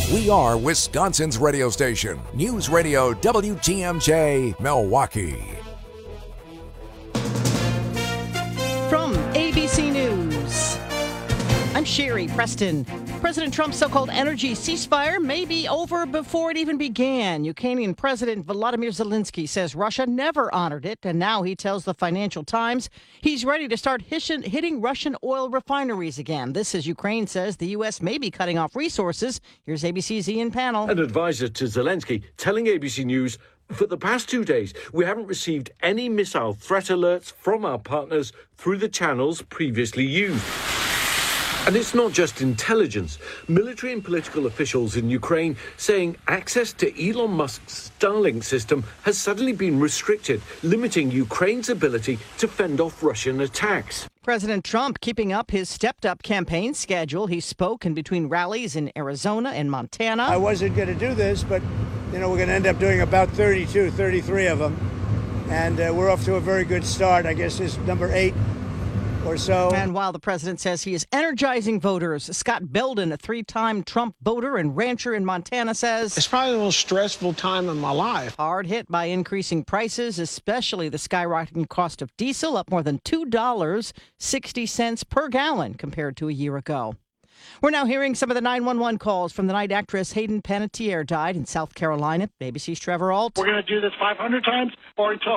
We are Wisconsin's radio station, News Radio WTMJ, Milwaukee. From ABC News, I'm Sherry Preston. President Trump's so-called energy ceasefire may be over before it even began. Ukrainian President Volodymyr Zelensky says Russia never honored it, and now he tells the Financial Times he's ready to start hitting Russian oil refineries again. This as Ukraine says the U.S. may be cutting off resources. Here's ABC's Ian Pannell. An advisor to Zelensky telling ABC News, for the past 2 days, we haven't received any missile threat alerts from our partners through the channels previously used. And it's not just intelligence. Military and political officials in Ukraine saying access to Elon Musk's Starlink system has suddenly been restricted, limiting Ukraine's ability to fend off Russian attacks. President Trump keeping up his stepped-up campaign schedule. He spoke in between rallies in Arizona and Montana. I wasn't going to do this, but, we're going to end up doing about 33 of them. And we're off to a very good start. I guess it's number 8. Or so. And while the president says he is energizing voters, Scott Belden, a 3-time Trump voter and rancher in Montana, says it's probably the most stressful time in my life. Hard hit by increasing prices, especially the skyrocketing cost of diesel, up more than $2.60 per gallon compared to a year ago. We're now hearing some of the 911 calls from the night actress Hayden Panettiere died in South Carolina. ABC's Trevor Ault. We're going to do this 500 times or until